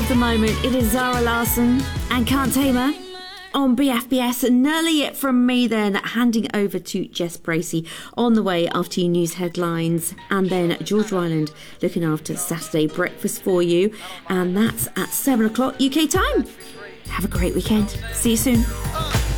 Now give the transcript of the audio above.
the moment. It is Zara Larsson and Can't Tame Her on BFBS. Nearly it from me then, handing over to Jess Bracey on the way after your news headlines, and then George Ryland looking after Saturday breakfast for you, and that's at 7 o'clock UK time. Have a great weekend. See you soon.